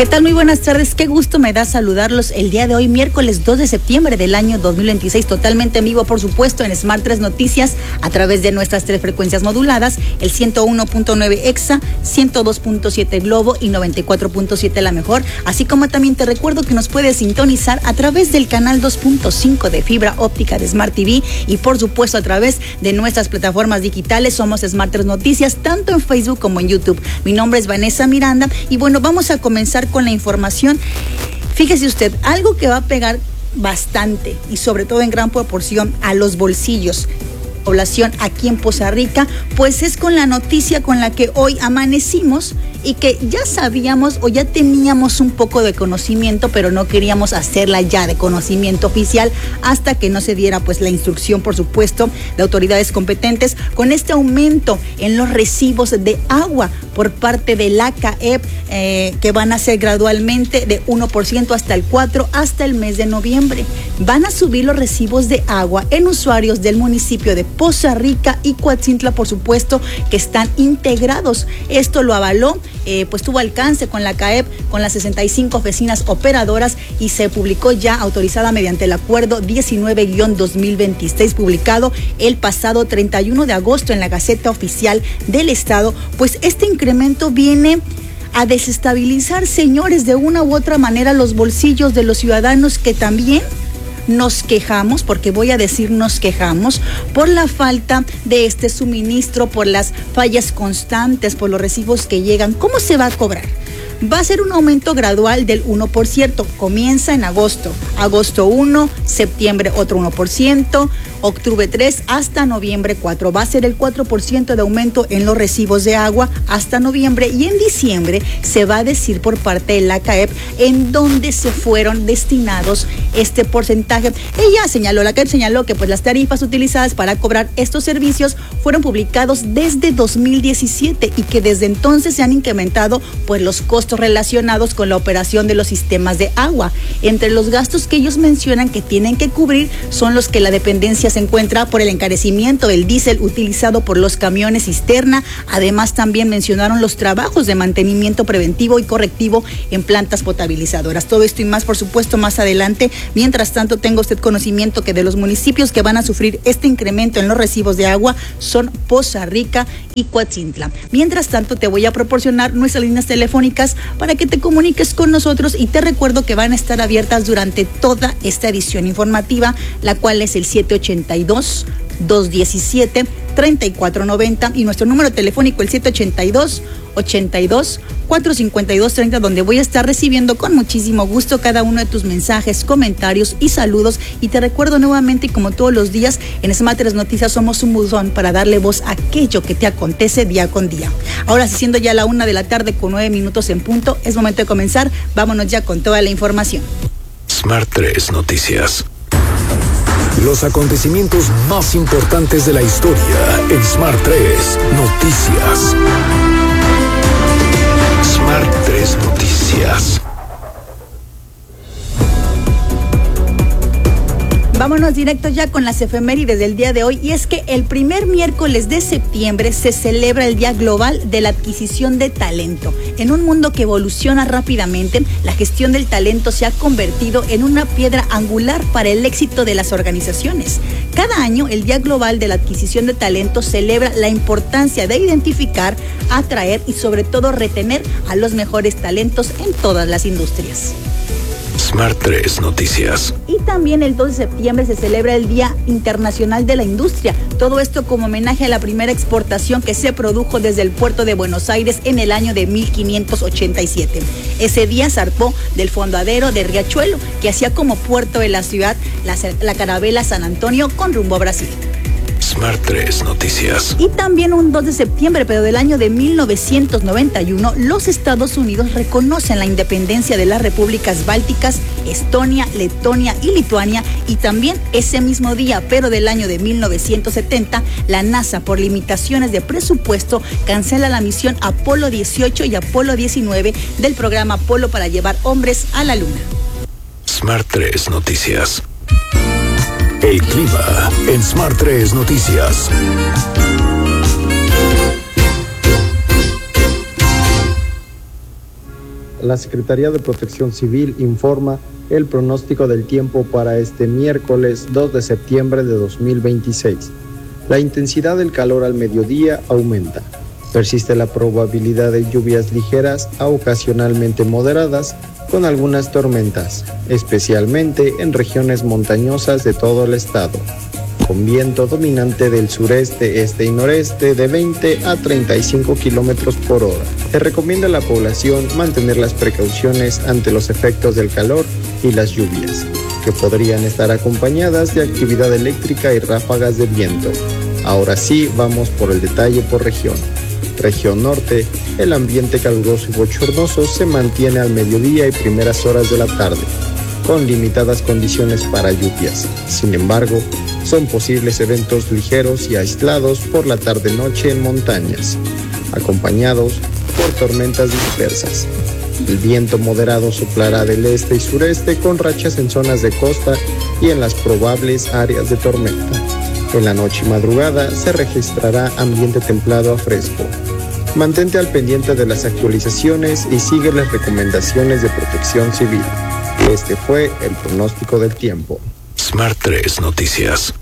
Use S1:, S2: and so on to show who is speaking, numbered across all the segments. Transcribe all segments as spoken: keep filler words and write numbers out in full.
S1: ¿Qué tal? Muy buenas tardes, qué gusto me da saludarlos el día de hoy, miércoles dos de septiembre del año dos mil veintiséis, totalmente en vivo, por supuesto, en Smart tres Noticias, a través de nuestras tres frecuencias moduladas, el ciento uno punto nueve Exa, ciento dos punto siete Globo y noventa y cuatro punto siete La Mejor, así como también te recuerdo que nos puedes sintonizar a través del canal dos punto cinco de fibra óptica de Smart T V y por supuesto a través de nuestras plataformas digitales. Somos Smart tres Noticias, tanto en Facebook como en YouTube. Mi nombre es Vanessa Miranda y bueno, vamos a comenzar con la información. Fíjese usted, algo que va a pegar bastante y sobre todo en gran proporción a los bolsillos población aquí en Poza Rica, pues es con la noticia con la que hoy amanecimos y que ya sabíamos o ya teníamos un poco de conocimiento, pero no queríamos hacerla ya de conocimiento oficial hasta que no se diera pues la instrucción, por supuesto, de autoridades competentes con este aumento en los recibos de agua por parte de la C A E P, eh, que van a ser gradualmente de uno por ciento hasta el cuatro por ciento hasta el mes de noviembre. Van a subir los recibos de agua en usuarios del municipio de Poza Rica y Coatzintla, por supuesto, que están integrados. Esto lo avaló, eh, pues tuvo alcance con la C A E P, con las sesenta y cinco oficinas operadoras y se publicó ya autorizada mediante el acuerdo diecinueve guión dos mil veintiséis, publicado el pasado treinta y uno de agosto en la Gaceta Oficial del Estado. Pues este incremento viene a desestabilizar, señores, de una u otra manera los bolsillos de los ciudadanos que también nos quejamos, porque voy a decir nos quejamos, por la falta de este suministro, por las fallas constantes, por los recibos que llegan. ¿Cómo se va a cobrar? Va a ser un aumento gradual del uno por ciento, comienza en agosto, agosto uno, septiembre otro uno por ciento, octubre tres hasta noviembre cuatro. Va a ser el cuatro por ciento de aumento en los recibos de agua hasta noviembre, y en diciembre se va a decir por parte de la C A E P en dónde se fueron destinados este porcentaje. Ella señaló, la C A E P señaló que pues las tarifas utilizadas para cobrar estos servicios fueron publicados desde dos mil diecisiete y que desde entonces se han incrementado pues los costos relacionados con la operación de los sistemas de agua. Entre los gastos que ellos mencionan que tienen que cubrir son los que la dependencia se encuentra por el encarecimiento del diésel utilizado por los camiones cisterna. Además también mencionaron los trabajos de mantenimiento preventivo y correctivo en plantas potabilizadoras. Todo esto y más, por supuesto, más adelante. Mientras tanto, tenga usted conocimiento que de los municipios que van a sufrir este incremento en los recibos de agua son Poza Rica y Coatzintla. Mientras tanto, te voy a proporcionar nuestras líneas telefónicas para que te comuniques con nosotros y te recuerdo que van a estar abiertas durante toda esta edición informativa, la cual es el siete ochenta y dos, doscientos diecisiete, treinta y cuatro noventa y nuestro número telefónico el siete ochenta y dos, ochenta y dos, cuatrocientos cincuenta y dos treinta, donde voy a estar recibiendo con muchísimo gusto cada uno de tus mensajes, comentarios y saludos. Y te recuerdo nuevamente, como todos los días, en Smart tres Noticias somos un buzón para darle voz a aquello que te acontece día con día. Ahora, siendo ya la una de la tarde con nueve minutos en punto, es momento de comenzar. Vámonos ya con toda la información.
S2: Smart tres Noticias. Los acontecimientos más importantes de la historia en Smart tres Noticias. Smart tres Noticias.
S1: Vámonos directo ya con las efemérides del día de hoy, y es que el primer miércoles de septiembre se celebra el Día Global de la Adquisición de Talento. En un mundo que evoluciona rápidamente, la gestión del talento se ha convertido en una piedra angular para el éxito de las organizaciones. Cada año, el Día Global de la Adquisición de Talento celebra la importancia de identificar, atraer y sobre todo retener a los mejores talentos en todas las industrias.
S2: Smart tres Noticias.
S1: Y también el dos de septiembre se celebra el Día Internacional de la Industria. Todo esto como homenaje a la primera exportación que se produjo desde el puerto de Buenos Aires en el año de mil quinientos ochenta y siete. Ese día zarpó del fondadero de Riachuelo, que hacía como puerto de la ciudad la, la carabela San Antonio con rumbo a Brasil.
S2: Smart tres Noticias.
S1: Y también un dos de septiembre, pero del año de mil novecientos noventa y uno, los Estados Unidos reconocen la independencia de las repúblicas bálticas, Estonia, Letonia y Lituania, y también ese mismo día, pero del año de mil novecientos setenta, la NASA, por limitaciones de presupuesto, cancela la misión Apolo dieciocho y Apolo diecinueve del programa Apolo para llevar hombres a la Luna.
S2: Smart tres Noticias. El clima en Smart tres Noticias.
S3: la Secretaría de Protección Civil informa el pronóstico del tiempo para este miércoles dos de septiembre de dos mil veintiséis. La intensidad del calor al mediodía aumenta. Persiste la probabilidad de lluvias ligeras a ocasionalmente moderadas con algunas tormentas, especialmente en regiones montañosas de todo el estado, con viento dominante del sureste, este y noreste de veinte a treinta y cinco kilómetros por hora. Se recomienda a la población mantener las precauciones ante los efectos del calor y las lluvias, que podrían estar acompañadas de actividad eléctrica y ráfagas de viento. Ahora sí, vamos por el detalle por región. Región norte, el ambiente caluroso y bochornoso se mantiene al mediodía y primeras horas de la tarde, con limitadas condiciones para lluvias. Sin embargo, son posibles eventos ligeros y aislados por la tarde-noche en montañas, acompañados por tormentas dispersas. El viento moderado soplará del este y sureste con rachas en zonas de costa y en las probables áreas de tormenta. En la noche y madrugada se registrará ambiente templado a fresco. Mantente al pendiente de las actualizaciones y sigue las recomendaciones de Protección Civil. Este fue el pronóstico del tiempo.
S2: Smart tres Noticias.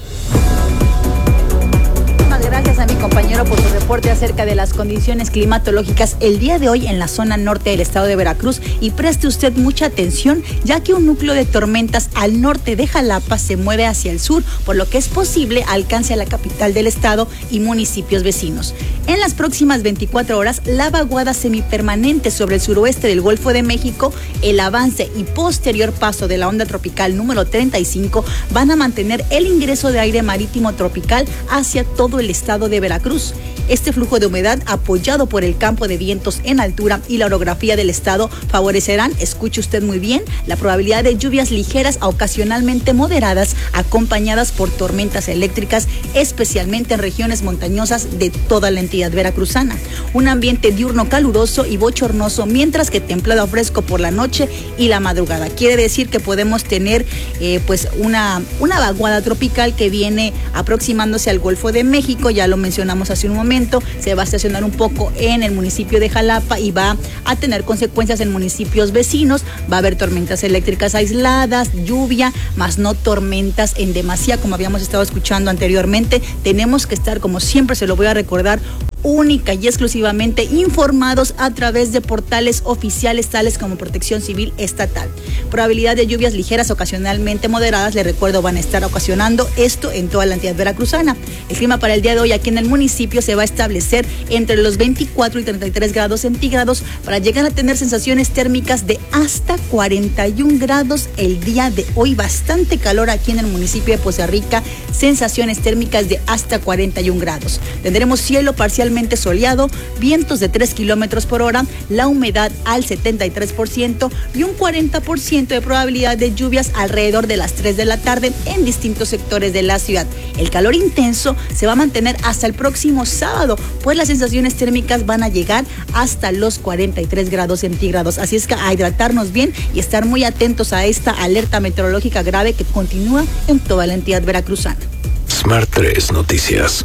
S1: Gracias a mi compañero por su reporte acerca de las condiciones climatológicas el día de hoy en la zona norte del estado de Veracruz, y preste usted mucha atención ya que un núcleo de tormentas al norte de Jalapa se mueve hacia el sur, por lo que es posible alcance a la capital del estado y municipios vecinos. En las próximas veinticuatro horas, la vaguada semipermanente sobre el suroeste del Golfo de México, el avance y posterior paso de la onda tropical número treinta y cinco van a mantener el ingreso de aire marítimo tropical hacia todo el estado de Veracruz. Este flujo de humedad, apoyado por el campo de vientos en altura y la orografía del estado, favorecerán, escuche usted muy bien, la probabilidad de lluvias ligeras a ocasionalmente moderadas, acompañadas por tormentas eléctricas, especialmente en regiones montañosas de toda la entidad veracruzana. Un ambiente diurno caluroso y bochornoso, mientras que templado a fresco por la noche y la madrugada. Quiere decir que podemos tener eh, pues una, una vaguada tropical que viene aproximándose al Golfo de México. Ya lo mencionamos hace un momento, se va a estacionar un poco en el municipio de Jalapa y va a tener consecuencias en municipios vecinos. Va a haber tormentas eléctricas aisladas, lluvia, más no tormentas en demasía como habíamos estado escuchando anteriormente. Tenemos que estar, como siempre se lo voy a recordar, única y exclusivamente informados a través de portales oficiales tales como Protección Civil Estatal. Probabilidad de lluvias ligeras ocasionalmente moderadas, le recuerdo, van a estar ocasionando esto en toda la entidad veracruzana. El clima para el día de hoy aquí en el municipio se va a establecer entre los veinticuatro y treinta y tres grados centígrados para llegar a tener sensaciones térmicas de hasta cuarenta y un grados el día de hoy. Bastante calor aquí en el municipio de Poza Rica, sensaciones térmicas de hasta cuarenta y un grados. Tendremos cielo parcial soleado, vientos de tres kilómetros por hora, la humedad al setenta y tres por ciento y un cuarenta por ciento de probabilidad de lluvias alrededor de las tres de la tarde en distintos sectores de la ciudad. El calor intenso se va a mantener hasta el próximo sábado, pues las sensaciones térmicas van a llegar hasta los cuarenta y tres grados centígrados. Así es que a hidratarnos bien y estar muy atentos a esta alerta meteorológica grave que continúa en toda la entidad veracruzana.
S2: Smart tres Noticias.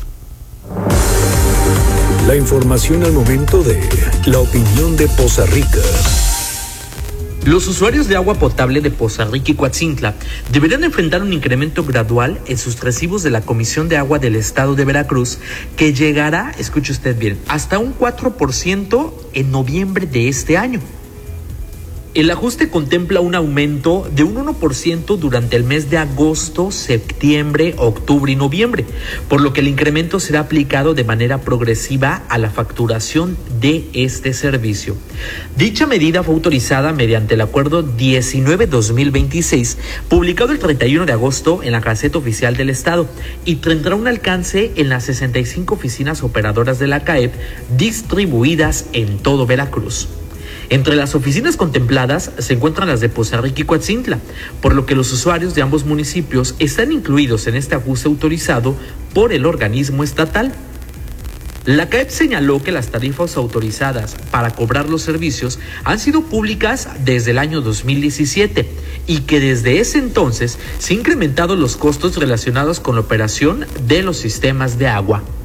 S2: La información al momento de la opinión de Poza Rica.
S4: Los usuarios de agua potable de Poza Rica y Coatzintla deberán enfrentar un incremento gradual en sus recibos de la Comisión de Agua del Estado de Veracruz, que llegará, escuche usted bien, hasta un cuatro por ciento en noviembre de este año. El ajuste contempla un aumento de un uno por ciento durante el mes de agosto, septiembre, octubre y noviembre, por lo que el incremento será aplicado de manera progresiva a la facturación de este servicio. Dicha medida fue autorizada mediante el Acuerdo diecinueve guión dos mil veintiséis, publicado el treinta y uno de agosto en la Gaceta Oficial del Estado, y tendrá un alcance en las sesenta y cinco oficinas operadoras de la C A E P distribuidas en todo Veracruz. Entre las oficinas contempladas se encuentran las de Poza Rica y Coatzintla, por lo que los usuarios de ambos municipios están incluidos en este ajuste autorizado por el organismo estatal. La C A E P señaló que las tarifas autorizadas para cobrar los servicios han sido públicas desde el año dos mil diecisiete y que desde ese entonces se han incrementado los costos relacionados con la operación de los sistemas de agua.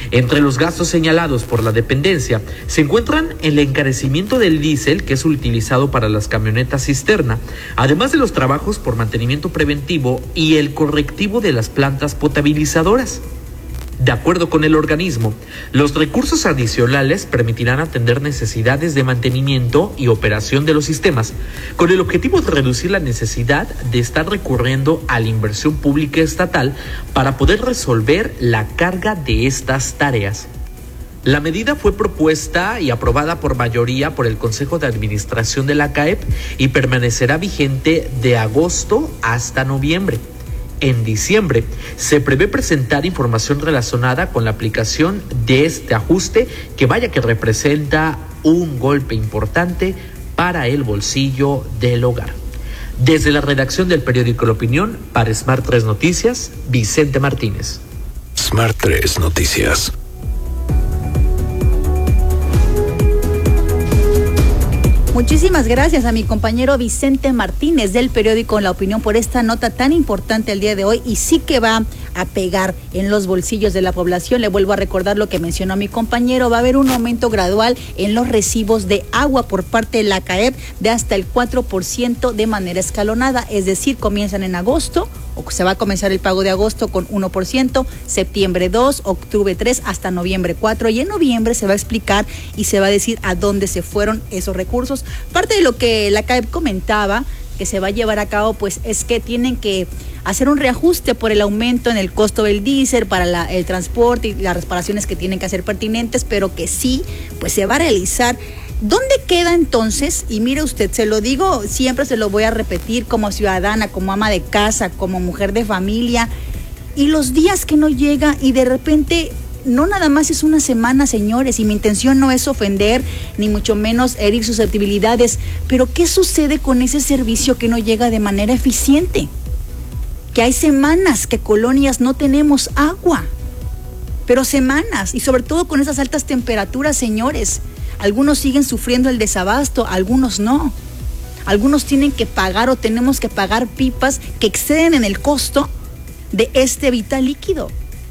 S4: Entre los gastos señalados por la dependencia se encuentran el encarecimiento del diésel que es utilizado para las camionetas cisterna, además de los trabajos por mantenimiento preventivo y el correctivo de las plantas potabilizadoras. De acuerdo con el organismo, los recursos adicionales permitirán atender necesidades de mantenimiento y operación de los sistemas, con el objetivo de reducir la necesidad de estar recurriendo a la inversión pública estatal para poder resolver la carga de estas tareas. La medida fue propuesta y aprobada por mayoría por el Consejo de Administración de la C A E P y permanecerá vigente de agosto hasta noviembre. En diciembre se prevé presentar información relacionada con la aplicación de este ajuste, que vaya que representa un golpe importante para el bolsillo del hogar. Desde la redacción del periódico La Opinión, para Smart tres Noticias, Vicente Martínez.
S2: Smart tres Noticias.
S1: Muchísimas gracias a mi compañero Vicente Martínez del periódico La Opinión por esta nota tan importante el día de hoy, y sí que va a pegar en los bolsillos de la población. Le vuelvo a recordar lo que mencionó mi compañero: va a haber un aumento gradual en los recibos de agua por parte de la C A E P de hasta el cuatro por ciento de manera escalonada, es decir, comienzan en agosto, o se va a comenzar el pago de agosto con uno por ciento, septiembre dos, octubre tres, hasta noviembre cuatro, y en noviembre se va a explicar y se va a decir a dónde se fueron esos recursos. Parte de lo que la C A E P comentaba que se va a llevar a cabo, pues es que tienen que hacer un reajuste por el aumento en el costo del diésel para la, el transporte y las reparaciones que tienen que hacer pertinentes, pero que sí, pues se va a realizar. ¿Dónde queda entonces? Y mire usted, se lo digo, siempre se lo voy a repetir como ciudadana, como ama de casa, como mujer de familia, y los días que no llega y de repente... No nada más es una semana, señores, y mi intención no es ofender, ni mucho menos herir susceptibilidades, pero ¿qué sucede con ese servicio que no llega de manera eficiente? Que hay semanas que colonias no tenemos agua, pero semanas, y sobre todo con esas altas temperaturas, señores. Algunos siguen sufriendo el desabasto, algunos no. Algunos tienen que pagar o tenemos que pagar pipas que exceden en el costo de este vital líquido.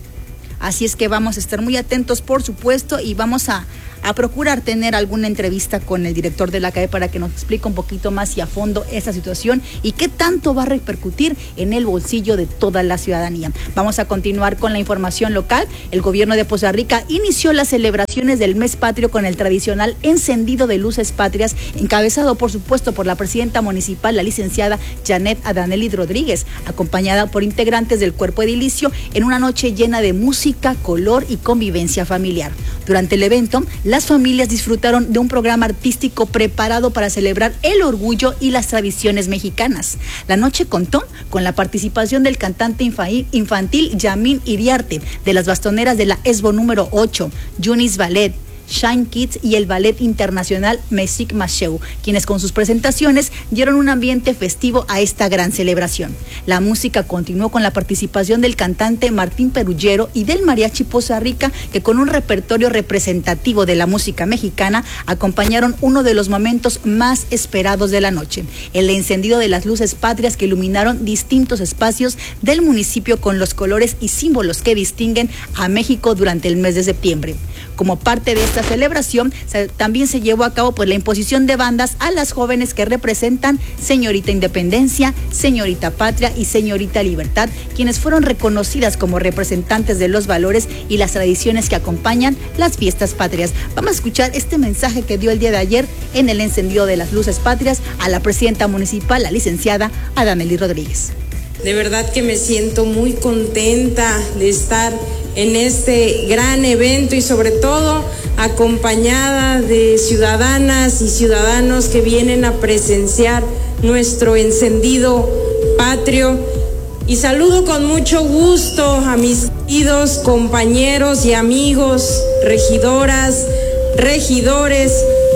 S1: Así es que vamos a estar muy atentos, por supuesto, y vamos a, a procurar tener alguna entrevista con el director de la C A E P para que nos explique un poquito más y a fondo esta situación y qué tanto va a repercutir en el bolsillo de toda la ciudadanía. Vamos a continuar con la información local. El gobierno de Poza Rica inició las celebraciones del mes patrio con el tradicional encendido de luces patrias, encabezado, por supuesto, por la presidenta municipal, la licenciada Janet Adanelli Rodríguez, acompañada por integrantes del cuerpo edilicio en una noche llena de música, color y convivencia familiar. Durante el evento, las familias disfrutaron de un programa artístico preparado para celebrar el orgullo y las tradiciones mexicanas. La noche contó con la participación del cantante infantil Yamín Iriarte, de las bastoneras de la ESBO número ocho, Yunis Ballet, Shine Kids y el Ballet Internacional Music Macheu, quienes con sus presentaciones dieron un ambiente festivo a esta gran celebración. La música continuó con la participación del cantante Martín Perullero y del Mariachi Poza Rica, que con un repertorio representativo de la música mexicana acompañaron uno de los momentos más esperados de la noche, el encendido de las luces patrias que iluminaron distintos espacios del municipio con los colores y símbolos que distinguen a México durante el mes de septiembre. Como parte de esta celebración, se, también se llevó a cabo pues la imposición de bandas a las jóvenes que representan Señorita Independencia, Señorita Patria y Señorita Libertad, quienes fueron reconocidas como representantes de los valores y las tradiciones que acompañan las fiestas patrias. Vamos a escuchar este mensaje que dio el día de ayer en el encendido de las luces patrias a la presidenta municipal, la licenciada Adanelli Rodríguez.
S5: De verdad que me siento muy contenta de estar en este gran evento y sobre todo acompañada de ciudadanas y ciudadanos que vienen a presenciar nuestro encendido patrio. Y saludo con mucho gusto a mis queridos compañeros y amigos, regidoras, regidores.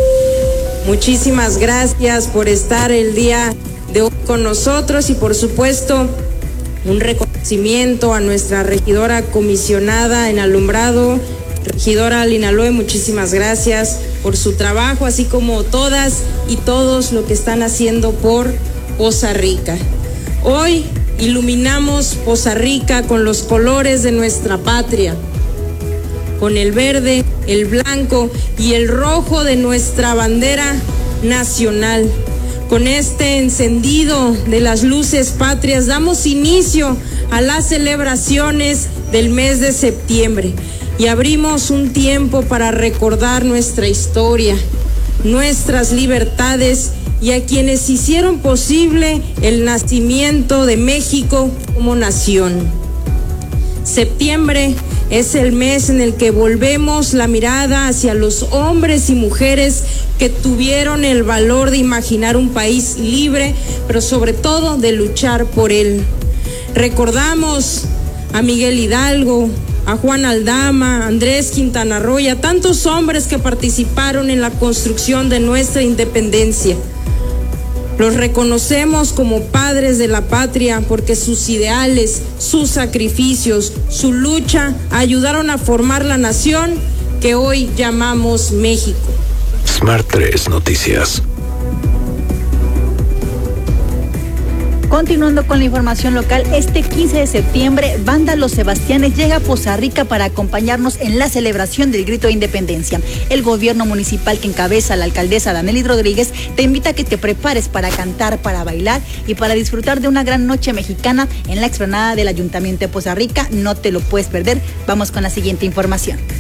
S5: Muchísimas gracias por estar el día de hoy con nosotros y por supuesto un reconocimiento a nuestra regidora comisionada en alumbrado, regidora Lina Loe. Muchísimas gracias por su trabajo, así como todas y todos lo que están haciendo por Poza Rica. Hoy iluminamos Poza Rica con los colores de nuestra patria. con el verde, el blanco y el rojo de nuestra bandera nacional. Con este encendido de las luces patrias damos inicio a las celebraciones del mes de septiembre y abrimos un tiempo para recordar nuestra historia, nuestras libertades y a quienes hicieron posible el nacimiento de México como nación. Septiembre es el mes en el que volvemos la mirada hacia los hombres y mujeres que tuvieron el valor de imaginar un país libre, pero sobre todo de luchar por él. Recordamos a Miguel Hidalgo, a Juan Aldama, a Andrés Quintana Roo y a tantos hombres que participaron en la construcción de nuestra independencia. Los reconocemos como padres de la patria porque sus ideales, sus sacrificios, su lucha ayudaron a formar la nación que hoy llamamos México.
S2: Smart tres Noticias.
S1: Continuando con la información local, este quince de septiembre, Banda Los Sebastianes llega a Poza Rica para acompañarnos en la celebración del Grito de Independencia. El gobierno municipal que encabeza la alcaldesa Danely Rodríguez te invita a que te prepares para cantar, para bailar y para disfrutar de una gran noche mexicana en la explanada del Ayuntamiento de Poza Rica. No te lo puedes perder. Vamos con la siguiente información.